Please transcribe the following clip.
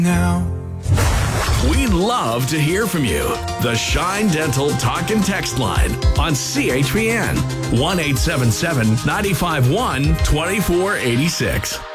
now. We'd love to hear from you. The Shine Dental Talk and Text line on CHPN 1-877-951-2486.